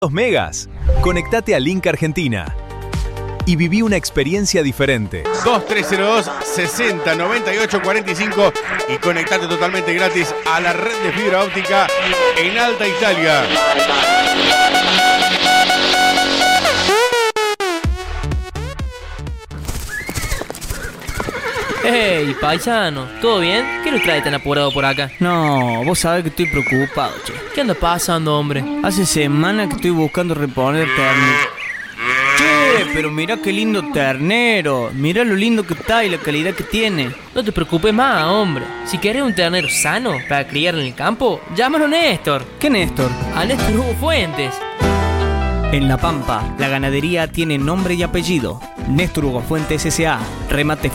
megas. Conectate a Link Argentina y viví una experiencia diferente. 2302 60 98 45 y conectate totalmente gratis a la red de fibra óptica en Alta Italia. Hey, paisano, ¿todo bien? ¿Qué lo trae tan apurado por acá? No, vos sabés que estoy preocupado, che. ¿Qué anda pasando, hombre? Hace semanas que estoy buscando reponer ternero. Che, pero mirá qué lindo ternero. Mirá lo lindo que está y la calidad que tiene. No te preocupes más, hombre. Si querés un ternero sano para criar en el campo, llámalo Néstor. ¿Qué Néstor? A Néstor Hugo Fuentes. En La Pampa, la ganadería tiene nombre y apellido. Néstor Hugo Fuentes S.A. Remate